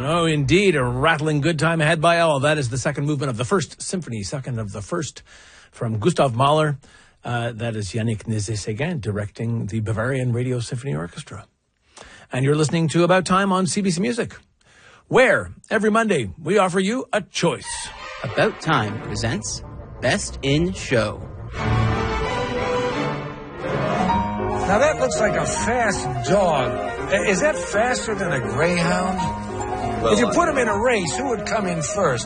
Oh, indeed, a rattling good time ahead by all. That is the second movement of the First Symphony, second of the first from Gustav Mahler. That is Yannick Nézet-Séguin directing the Bavarian Radio Symphony Orchestra. And you're listening to About Time on CBC Music, where every Monday we offer you a choice. About Time presents Best in Show. Now that looks like a fast dog. Is that faster than a greyhound? Well, if you put him in a race, who would come in first?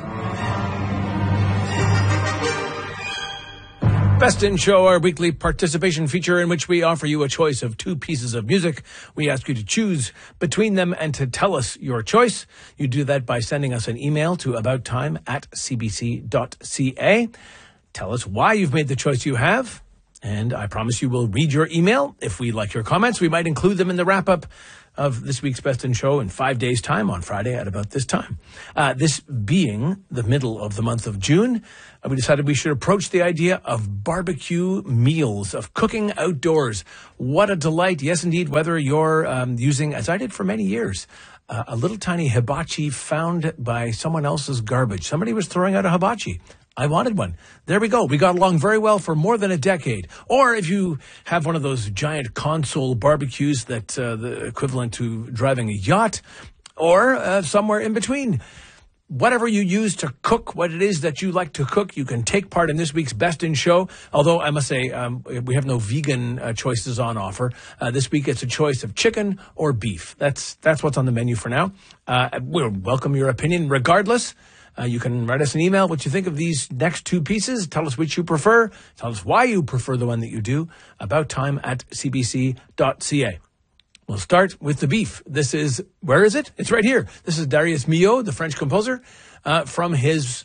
Best in Show, our weekly participation feature in which we offer you a choice of two pieces of music. We ask you to choose between them and to tell us your choice. You do that by sending us an email to abouttime@cbc.ca. Tell us why you've made the choice you have, and I promise you we'll read your email. If we like your comments, we might include them in the wrap-up of this week's Best in Show in 5 days' time on Friday at about this time. This being the middle of the month of June, we decided we should approach the idea of barbecue meals, of cooking outdoors. What a delight. Yes, indeed, whether you're using, as I did for many years, a little tiny hibachi found by someone else's garbage. Somebody was throwing out a hibachi. I wanted one. There we go. We got along very well for more than a decade. Or if you have one of those giant console barbecues that the equivalent to driving a yacht, or somewhere in between. Whatever you use to cook what it is that you like to cook, you can take part in this week's Best in Show. Although I must say, we have no vegan choices on offer. This week it's a choice of chicken or beef. That's what's on the menu for now. We'll welcome your opinion regardless. You can write us an email what you think of these next two pieces. Tell us which you prefer. Tell us why you prefer the one that you do. abouttime@cbc.ca. We'll start with the beef. This is, where is it? It's right here. This is Darius Milhaud, the French composer, from his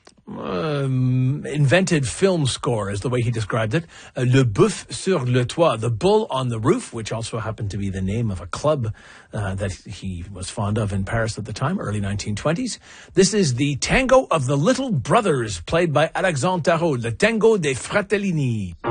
invented film score, is the way he described it. Le Boeuf sur le Toit, the bull on the roof, which also happened to be the name of a club that he was fond of in Paris at the time, early 1920s. This is the Tango of the Little Brothers, played by Alexandre Tarot, the Tango dei Fratellini.